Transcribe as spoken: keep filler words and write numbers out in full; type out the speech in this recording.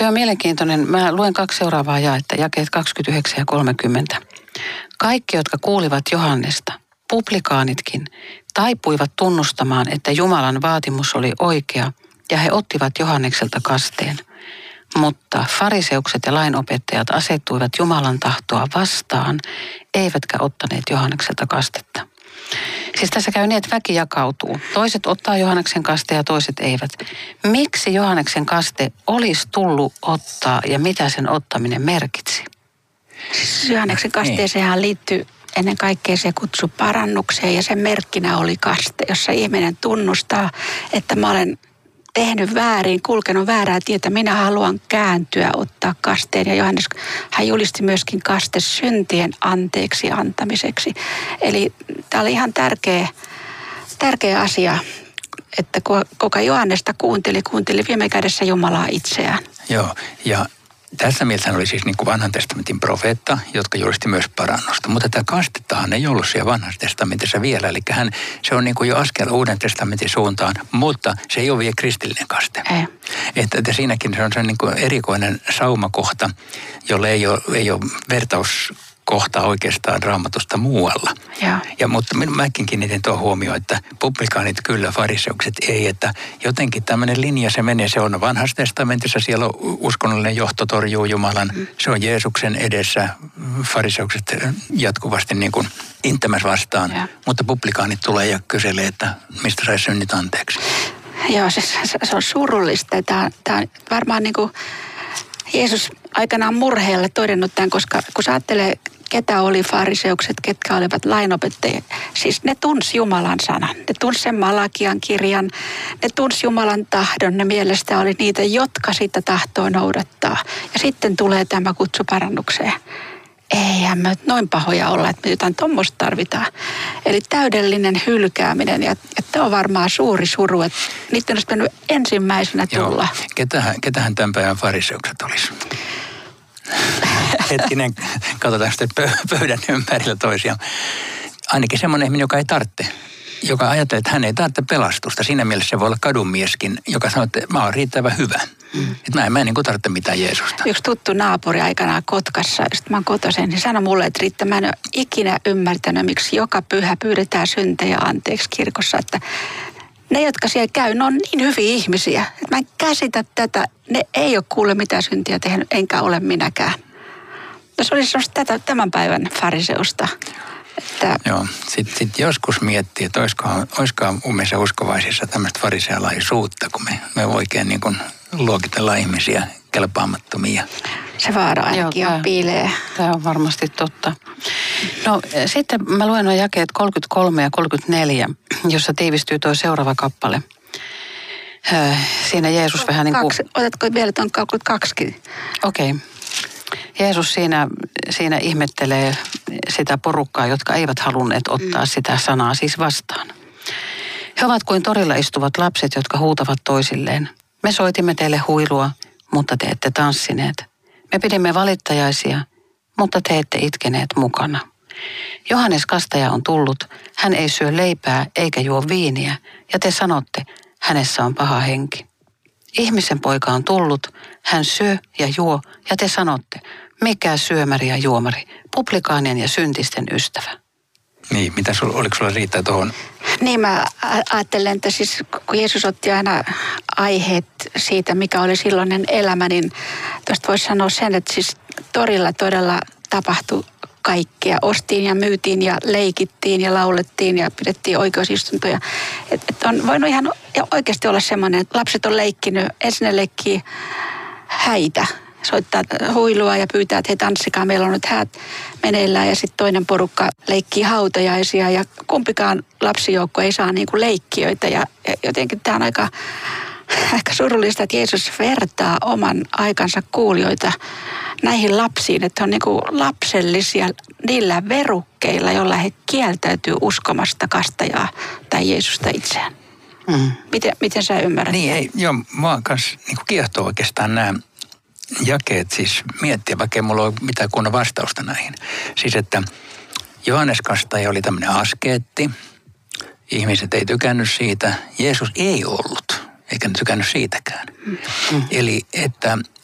Tuo on mielenkiintoinen. Mä luen kaksi seuraavaa jaetta, jakeet kaksikymmentäyhdeksän ja kolmekymmentä. Kaikki, jotka kuulivat Johannesta, publikaanitkin, taipuivat tunnustamaan, että Jumalan vaatimus oli oikea, ja he ottivat Johannekselta kasteen. Mutta fariseukset ja lainopettajat asettuivat Jumalan tahtoa vastaan, eivätkä ottaneet Johannekselta kastetta. Siis tässä käy niin, että väki jakautuu. Toiset ottaa Johanneksen kaste ja toiset eivät. Miksi Johanneksen kaste olisi tullut ottaa ja mitä sen ottaminen merkitsi? Siis Johanneksen kasteeseenhan liittyy ennen kaikkea se kutsu parannukseen ja sen merkkinä oli kaste, jossa ihminen tunnustaa, että mä olen tehnyt väärin, kulkenut väärää tietä, minä haluan kääntyä, ottaa kasteen. Ja Johannes, hän julisti myöskin kaste syntien anteeksi antamiseksi. Eli tämä oli ihan tärkeä, tärkeä asia, että kuka Johannesta kuunteli, kuunteli viime kädessä Jumalaa itseään. Joo, ja tässä mielessä hän oli siis niin kuin vanhan testamentin profeetta, jotka julisti myös parannusta. Mutta tämä kastettahan ei ollut siellä vanhassa testamentissa vielä. Eli hän, se on niin kuin jo askel uuden testamentin suuntaan, mutta se ei ole vielä kristillinen kaste. Ei. Että, että siinäkin se on se niin kuin erikoinen saumakohta, jolle ei ole, ei ole vertauskohta oikeastaan Raamatusta muualla. Ja, ja mutta mäkin kiinnitin tuon huomioon, että publikaanit kyllä, fariseukset ei, että jotenkin tämmöinen linja se menee, se on vanhassa testamentissa, siellä on uskonnollinen johto torjuu Jumalan, mm. se on Jeesuksen edessä, fariseukset jatkuvasti niin kuin inttämäs vastaan, ja. Mutta publikaanit tulee ja kyselee, että mistä saisi synnit anteeksi. Joo, se, se on surullista. Tämä, tämä on varmaan niin kuin Jeesus aikanaan murheelle todennut tämän, koska kun sä ajattelee, ketä oli fariseukset, ketkä olivat lainopettajia. Siis ne tunsi Jumalan sanan, ne tunsi sen Malakian kirjan, ne tunsi Jumalan tahdon, ne mielestä oli niitä, jotka sitä tahtoo noudattaa. Ja sitten tulee tämä kutsu parannukseen. Eihän me noin pahoja olla, että me jotain tuommoista tarvitaan. Eli täydellinen hylkääminen, ja, ja tämä on varmaan suuri suru, että niiden olisi mennyt ensimmäisenä tulla. Joo. Ketähän, ketähän tämän päivän fariseukset olisi? Hetkinen, katsotaan sitten pöydän ympärillä toisiaan. Ainakin semmoinen ihminen, joka ei tarvitse, joka ajattelee, että hän ei tarvitse pelastusta. Siinä mielessä se voi olla kadunmieskin, joka sanoo, että mä oon riittävän hyvä. Mm. Että mä en, mä en niin kuin tarvitse mitään Jeesusta. Yksi tuttu naapuri aikanaan Kotkassa, josta mä oon kotoisin, niin sanoi mulle, että Riitta, mä en ole ikinä ymmärtänyt, miksi joka pyhä pyydetään syntejä anteeksi kirkossa, että ne, jotka siellä käy, ne on niin hyviä ihmisiä, että mä en käsitä tätä. Ne ei ole kuule mitään syntiä tehnyt, enkä ole minäkään. No se olisi tätä, tämän päivän fariseusta. Että joo, sitten sit joskus miettii, että olisikohan, olisikohan umissa uskovaisissa tämmöistä farisealaisuutta, kun me, me oikein niin kuin luokitellaan ihmisiä kelpaamattomia. Se vaara ainakin joo, on piilee. Tämä on varmasti totta. No sitten mä luen nuo jakeet kolmekymmentäkolme ja kolmekymmentäneljä, jossa tiivistyy tuo seuraava kappale. Siinä Jeesus vähän niin kuin... Kaksi, otatko vielä tuon kolmekymmentäkaksi? Okei. Okay. Jeesus siinä, siinä ihmettelee sitä porukkaa, jotka eivät halunneet ottaa mm. sitä sanaa siis vastaan. He ovat kuin torilla istuvat lapset, jotka huutavat toisilleen. Me soitimme teille huilua, mutta te ette tanssineet. Me pidimme valittajaisia, mutta te ette itkeneet mukana. Johannes Kastaja on tullut, hän ei syö leipää eikä juo viiniä, ja te sanotte, hänessä on paha henki. Ihmisen poika on tullut, hän syö ja juo, ja te sanotte, mikä syömäri ja juomari, publikaanien ja syntisten ystävä. Niin, mitä sul, oliko sulla riittää tuohon? Niin mä ajattelen, että siis kun Jeesus otti aina aiheet siitä, mikä oli silloinen elämä, niin tuosta voisi sanoa sen, että siis torilla todella tapahtui kaikkea. Ostiin ja myytiin ja leikittiin ja laulettiin ja pidettiin oikeusistuntoja. Että et on voinut ihan oikeasti olla semmoinen, että lapset on leikkinyt, ensin ne leikkii häitä, soittaa huilua ja pyytää, että hei tanssikaa, meillä on nyt häät meneillään. Ja sitten toinen porukka leikkii hautajaisia ja kumpikaan lapsijoukko ei saa niinku leikkiöitä. Ja jotenkin tämä on aika, aika surullista, että Jeesus vertaa oman aikansa kuulijoita näihin lapsiin, että on niinku lapsellisia niillä verukkeilla, joilla he kieltäytyy uskomasta kastajaa tai Jeesusta itseään. Mm. Miten, miten sä ymmärrät? Niin, ei, joo, mua kanssa niinku kiehtoo oikeastaan nämä jakeet, siis miettiä, vaikka ei mulla ole mitään kunnon vastausta näihin. Siis, että Johannes Kastaja oli tämmöinen askeetti, ihmiset ei tykännyt siitä, Jeesus ei ollut, eikä ne tykännyt siitäkään. Mm. Eli, että